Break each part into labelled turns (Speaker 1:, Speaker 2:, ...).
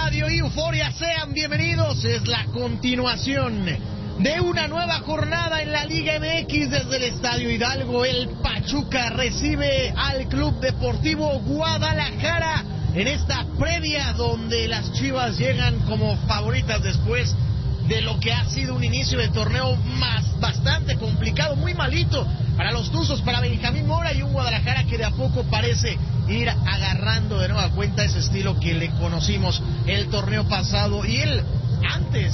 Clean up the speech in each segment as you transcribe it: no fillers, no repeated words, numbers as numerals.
Speaker 1: Radio Euforia, sean bienvenidos. Es la continuación de una nueva jornada en la Liga MX desde el Estadio Hidalgo. El Pachuca recibe al Club Deportivo Guadalajara en esta previa donde las Chivas llegan como favoritas después de lo que ha sido un inicio de torneo bastante complicado, muy malito para los Tuzos, para Benjamín Mora, y un Guadalajara que de a poco parece ir agarrando de nueva cuenta ese estilo que le conocimos el torneo pasado y él antes,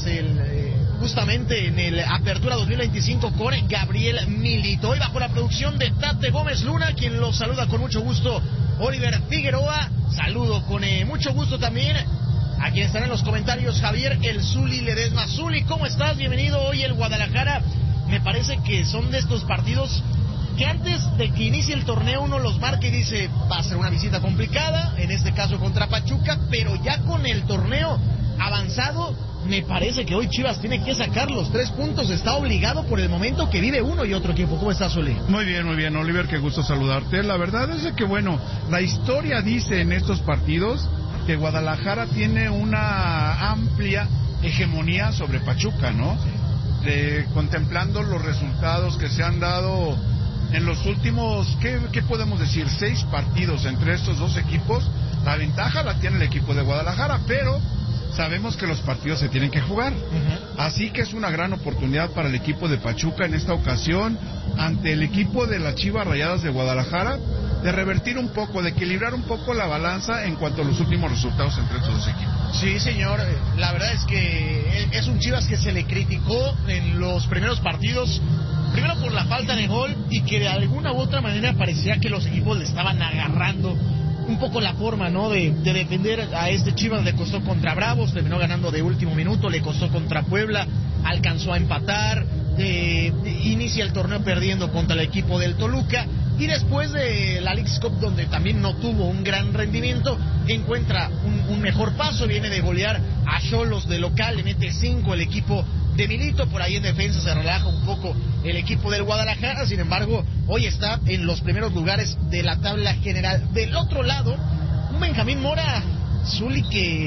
Speaker 1: justamente en el Apertura 2025 con Gabriel Milito. Hoy bajo la producción de Tate Gómez Luna, quien los saluda con mucho gusto, Oliver Figueroa. Saludo con mucho gusto también a quien están en los comentarios, Javier El Zuli Ledesma. Zuli, ¿cómo estás? Bienvenido. Hoy el Guadalajara, me parece que son de estos partidos que antes de que inicie el torneo uno los marca y dice, va a ser una visita complicada, en este caso contra Pachuca, pero ya con el torneo avanzado, me parece que hoy Chivas tiene que sacar los 3 puntos, está obligado por el momento que vive uno y otro equipo. ¿Cómo estás, Zuli?
Speaker 2: Muy bien, Oliver, qué gusto saludarte. La verdad es que, bueno, la historia dice en estos partidos que Guadalajara tiene una amplia hegemonía sobre Pachuca, ¿no? Contemplando los resultados que se han dado en los últimos, ¿qué podemos decir? 6 partidos entre estos dos equipos. La ventaja la tiene el equipo de Guadalajara, pero sabemos que los partidos se tienen que jugar. Así que es una gran oportunidad para el equipo de Pachuca en esta ocasión, ante el equipo de las Chivas Rayadas de Guadalajara, de revertir un poco, de equilibrar un poco la balanza en cuanto a los últimos resultados entre estos dos equipos.
Speaker 1: Sí, señor, la verdad es que es un Chivas que se le criticó en los primeros partidos, primero por la falta de gol y que de alguna u otra manera parecía que los equipos le estaban agarrando un poco la forma, ¿no? De defender a este Chivas. Le costó contra Bravos, terminó ganando de último minuto, le costó contra Puebla, alcanzó a empatar, inicia el torneo perdiendo contra el equipo del Toluca, y después de la Leagues Cup, donde también no tuvo un gran rendimiento, encuentra un mejor paso, viene de golear a Xolos de local, le mete 5 el equipo de Milito, por ahí en defensa se relaja un poco el equipo del Guadalajara. Sin embargo, hoy está en los primeros lugares de la tabla general. Del otro lado, un Benjamín Mora, Zuli, que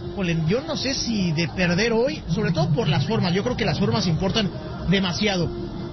Speaker 1: yo no sé si de perder hoy, sobre todo por las formas, yo creo que las formas importan demasiado.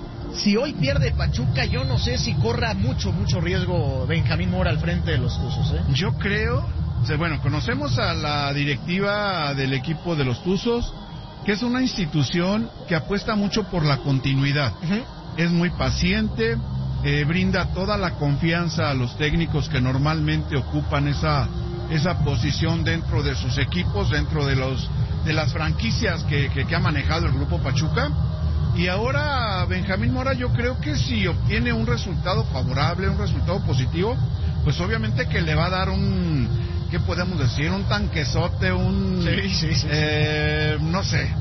Speaker 1: Si hoy pierde Pachuca, yo no sé si corra mucho riesgo Benjamín Mora al frente de los Tuzos, ¿eh?
Speaker 2: Yo creo, bueno, conocemos a la directiva del equipo de los Tuzos, que es una institución que apuesta mucho por la continuidad. Es muy paciente, brinda toda la confianza a los técnicos que normalmente ocupan esa posición dentro de sus equipos, dentro de las franquicias que ha manejado el Grupo Pachuca. Y ahora Benjamín Mora, yo creo que si obtiene un resultado favorable, un resultado positivo, pues obviamente que le va a dar ¿qué podemos decir? Un tanquesote, no sé,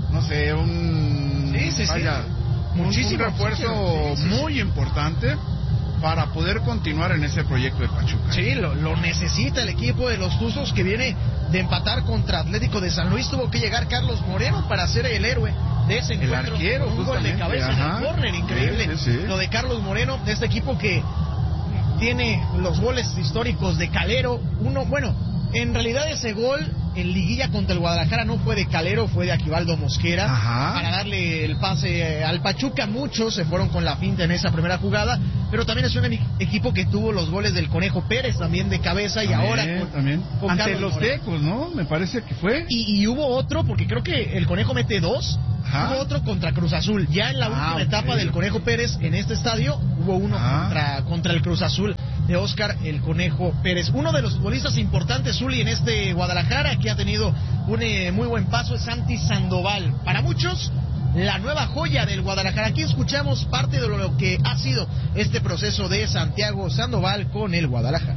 Speaker 2: un refuerzo muy importante para poder continuar en ese proyecto de Pachuca.
Speaker 1: Sí, lo necesita el equipo de los Tuzos, que viene de empatar contra Atlético de San Luis. Tuvo que llegar Carlos Moreno para ser el héroe de ese encuentro.
Speaker 2: El arquero,
Speaker 1: un gol de cabeza en el córner, increíble. Sí. Lo de Carlos Moreno, de este equipo que tiene los goles históricos de Calero. En realidad ese gol en liguilla contra el Guadalajara no fue de Calero, fue de Aquivaldo Mosquera. Para darle el pase al Pachuca. Muchos se fueron con la finta en esa primera jugada, pero también es un equipo que tuvo los goles del Conejo Pérez también de cabeza, y ahora con
Speaker 2: ante
Speaker 1: Carlos
Speaker 2: los
Speaker 1: Moreno.
Speaker 2: Tecos, ¿no? Me parece que fue.
Speaker 1: Y hubo otro, porque creo que el Conejo mete 2. Hubo otro contra Cruz Azul. Ya en la última etapa del Conejo Pérez en este estadio hubo uno contra el Cruz Azul de Óscar el Conejo Pérez. Uno de los futbolistas importantes, Zuli, en este Guadalajara, que ha tenido un muy buen paso, es Santi Sandoval. Para muchos, la nueva joya del Guadalajara. Aquí escuchamos parte de lo que ha sido este proceso de Santiago Sandoval con el Guadalajara.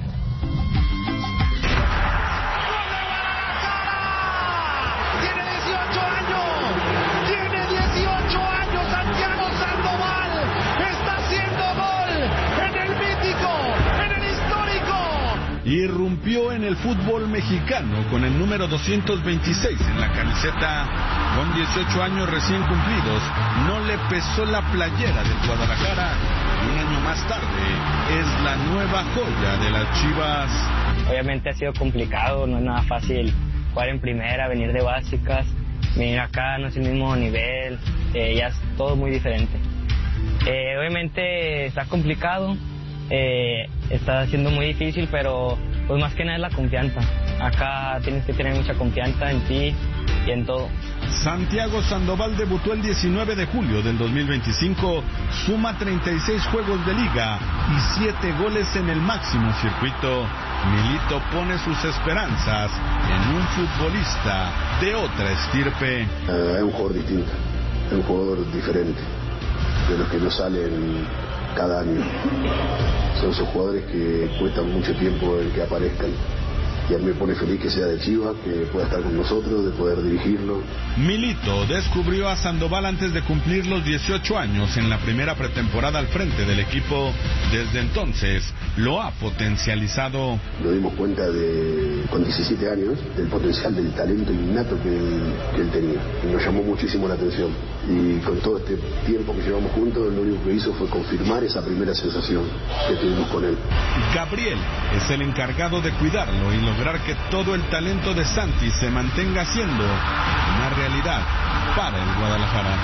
Speaker 3: Irrumpió en el fútbol mexicano con el número 226 en la camiseta. Con 18 años recién cumplidos, no le pesó la playera del Guadalajara. Y un año más tarde es la nueva joya de las Chivas.
Speaker 4: Obviamente ha sido complicado, no es nada fácil jugar en primera, venir de básicas, venir acá no es el mismo nivel, ya es todo muy diferente. Obviamente está complicado, está siendo muy difícil, pero pues más que nada es la confianza. Acá tienes que tener mucha confianza en ti y en todo.
Speaker 3: Santiago Sandoval debutó el 19 de julio del 2025, suma 36 juegos de liga y 7 goles en el máximo circuito. Milito pone sus esperanzas en un futbolista de otra estirpe.
Speaker 5: Es un jugador distinto, es un jugador diferente, de los que no salen cada año. Son esos jugadores que cuestan mucho tiempo el que aparezcan. Y a mí me pone feliz que sea de Chivas, que pueda estar con nosotros, de poder dirigirlo.
Speaker 3: Milito descubrió a Sandoval antes de cumplir los 18 años en la primera pretemporada al frente del equipo. Desde entonces lo ha potencializado.
Speaker 5: Nos dimos cuenta con 17 años del potencial, del talento innato que él tenía. Y nos llamó muchísimo la atención. Y con todo este tiempo que llevamos juntos, lo único que hizo fue confirmar esa primera sensación que tuvimos con él.
Speaker 3: Gabriel es el encargado de cuidarlo y lograr que todo el talento de Santi se mantenga siendo una realidad para el Guadalajara.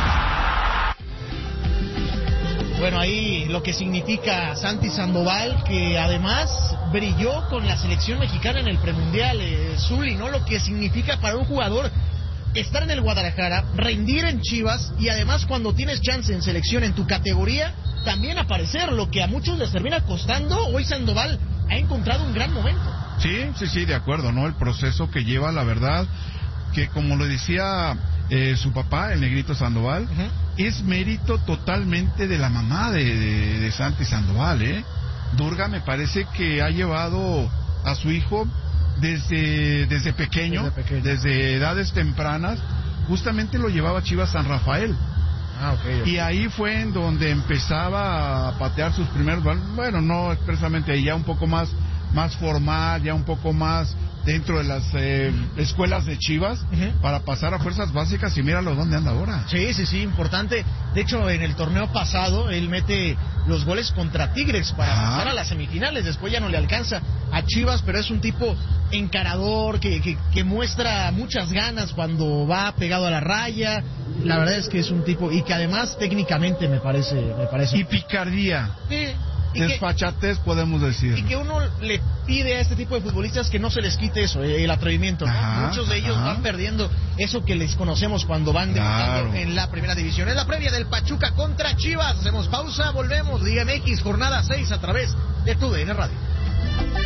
Speaker 1: Bueno, ahí lo que significa Santi Sandoval, que además brilló con la selección mexicana en el premundial, Zuli, ¿no? Lo que significa para un jugador estar en el Guadalajara, rendir en Chivas y además cuando tienes chance en selección en tu categoría, también aparecer, lo que a muchos les termina costando. Hoy Sandoval ha encontrado un gran momento.
Speaker 2: Sí, de acuerdo, ¿no? El proceso que lleva, la verdad, que como lo decía su papá, el Negrito Sandoval, es mérito totalmente de la mamá de Santi Sandoval, ¿eh? Durga me parece que ha llevado a su hijo desde pequeño, desde edades tempranas, justamente lo llevaba a Chivas San Rafael. Okay. Y ahí fue en donde empezaba a patear sus primeros, bueno, no expresamente ahí, ya un poco más formal, ya un poco más dentro de las escuelas de Chivas, para pasar a fuerzas básicas, y míralo dónde anda ahora.
Speaker 1: Sí, importante. De hecho, en el torneo pasado, él mete los goles contra Tigres para pasar a las semifinales. Después ya no le alcanza a Chivas, pero es un tipo encarador, que muestra muchas ganas cuando va pegado a la raya. La verdad es que es un tipo, y que además técnicamente me parece.
Speaker 2: Y picardía.
Speaker 1: Sí.
Speaker 2: Desfachatez, podemos decir.
Speaker 1: Y que uno le pide a este tipo de futbolistas que no se les quite eso, el atrevimiento, ¿no? Muchos de ellos van perdiendo eso que les conocemos cuando van debutando en la primera división. Es la previa del Pachuca contra Chivas. Hacemos pausa, volvemos. Liga MX, jornada 6 a través de TUDN Radio.